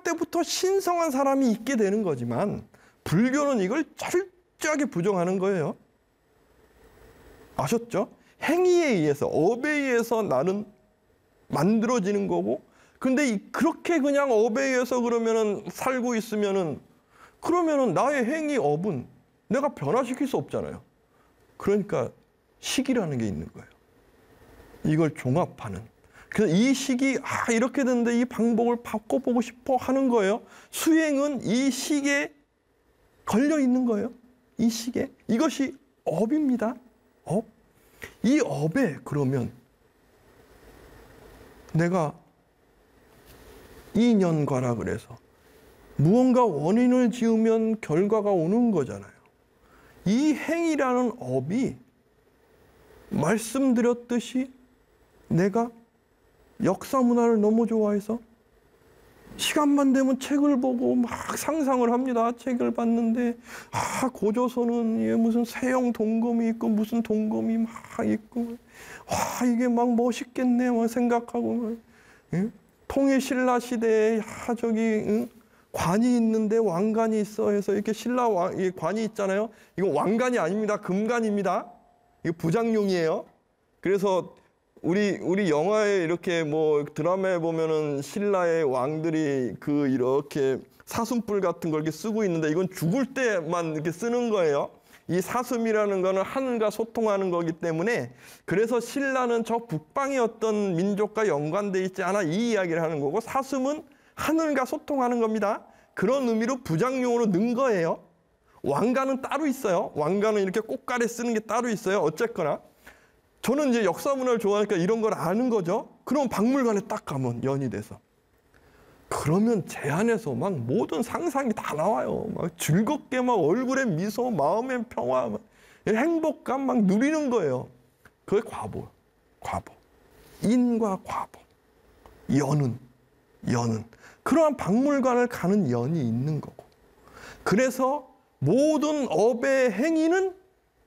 때부터 신성한 사람이 있게 되는 거지만 불교는 이걸 철저하게 부정하는 거예요. 아셨죠? 행위에 의해서, 업에 의해서 나는 만들어지는 거고, 근데 그렇게 그냥 업에 의해서 그러면은 살고 있으면은, 그러면은 나의 행위, 업은 내가 변화시킬 수 없잖아요. 그러니까 식이라는 게 있는 거예요. 이걸 종합하는. 그래서 이 식이 이렇게 되는데 이 방법을 바꿔보고 싶어 하는 거예요. 수행은 이 식에 걸려 있는 거예요. 이 식에. 이것이 업입니다. 업. 이 업에 그러면 내가 인연과라 그래서 무언가 원인을 지으면 결과가 오는 거잖아요. 이 행이라는 업이 말씀드렸듯이 내가 역사 문화를 너무 좋아해서 시간만 되면 책을 보고 막 상상을 합니다. 책을 봤는데 고조선은 무슨 세영 동검이 있고 무슨 동검이 막 있고 이게 막 멋있겠네 막 생각하고 통일 신라 시대에 저기 관이 있는데 왕관이 있어 해서 이렇게 신라 관이 있잖아요. 이거 왕관이 아닙니다. 금관입니다. 이거 부장용이에요. 그래서 우리 영화에 이렇게 뭐 드라마에 보면은 신라의 왕들이 이렇게 사슴뿔 같은 걸 이렇게 쓰고 있는데 이건 죽을 때만 이렇게 쓰는 거예요. 이 사슴이라는 거는 하늘과 소통하는 거기 때문에 그래서 신라는 저 북방의 어떤 민족과 연관되어 있지 않아 이 이야기를 하는 거고 사슴은 하늘과 소통하는 겁니다. 그런 의미로 부장용으로 넣은 거예요. 왕관은 따로 있어요. 왕관은 이렇게 꽃갈에 쓰는 게 따로 있어요. 어쨌거나 저는 이제 역사 문화를 좋아하니까 이런 걸 아는 거죠. 그럼 박물관에 딱 가면 연이 돼서 그러면 제 안에서 막 모든 상상이 다 나와요. 막 즐겁게 막 얼굴에 미소, 마음에 평화, 막 행복감 막 누리는 거예요. 그게 과보. 인과 과보. 연은. 그러한 박물관을 가는 연이 있는 거고. 그래서 모든 업의 행위는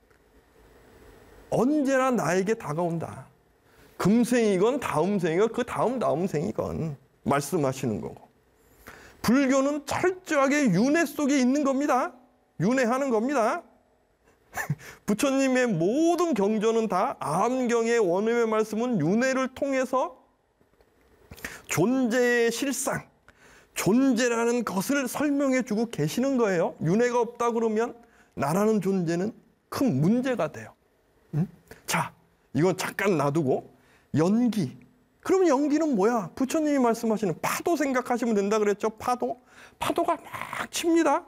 언제나 나에게 다가온다. 금생이건 다음 생이건 그 다음 생이건 말씀하시는 거고. 불교는 철저하게 윤회 속에 있는 겁니다. 윤회하는 겁니다. 부처님의 모든 경전은 다 암경의 원음의 말씀은 윤회를 통해서 존재의 실상, 존재라는 것을 설명해 주고 계시는 거예요. 윤회가 없다 그러면 나라는 존재는 큰 문제가 돼요. 자, 이건 잠깐 놔두고 연기. 그러면 연기는 뭐야? 부처님이 말씀하시는 파도 생각하시면 된다 그랬죠? 파도가 막 칩니다.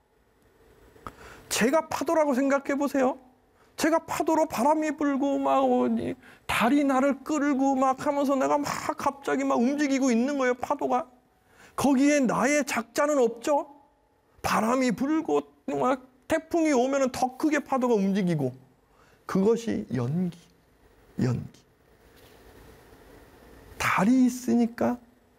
제가 파도라고 생각해 보세요. 제가 파도로 바람이 불고 막 달이 나를 끌고 막 하면서 내가 막 갑자기 막 움직이고 있는 거예요. 파도가. 거기에 나의 작자는 없죠. 바람이 불고 막 태풍이 오면은 더 크게 파도가 움직이고 그것이 연기. 달이 있으니까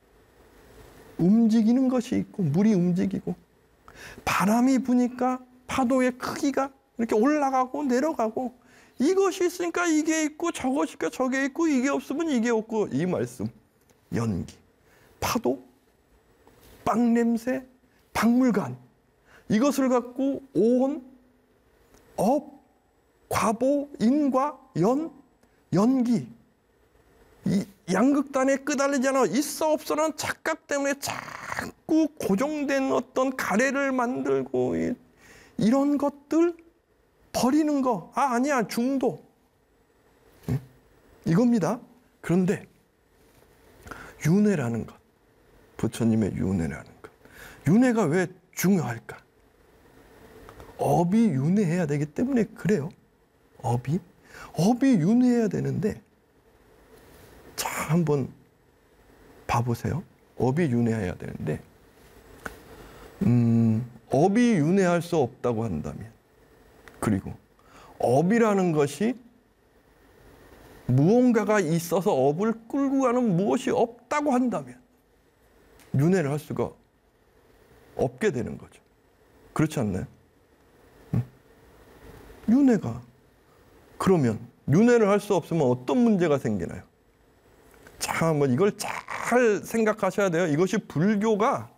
움직이는 것이 있고 물이 움직이고 바람이 부니까 파도의 크기가 이렇게 올라가고 내려가고 이것이 있으니까 이게 있고 저것이 있으니까 저게 있고 이게 없으면 이게 없고 이 말씀 연기, 파도, 빵 냄새, 박물관 이것을 갖고 온 업, 과보, 인과 연기 이 양극단에 끄달리지 않아 있어 없어라는 착각 때문에 자꾸 고정된 어떤 가래를 만들고 이런 것들 버리는 거 아니야 중도 이겁니다. 그런데 윤회라는 것 부처님의 윤회라는 것 윤회가 왜 중요할까? 업이 윤회해야 되기 때문에 그래요. 업이 윤회해야 되는데 자, 한번 봐보세요. 업이 윤회해야 되는데 업이 윤회할 수 없다고 한다면 그리고 업이라는 것이 무언가가 있어서 업을 끌고 가는 무엇이 없다고 한다면 윤회를 할 수가 없게 되는 거죠. 그렇지 않나요? 윤회가 그러면 윤회를 할 수 없으면 어떤 문제가 생기나요? 자, 한번 이걸 잘 생각하셔야 돼요. 이것이 불교가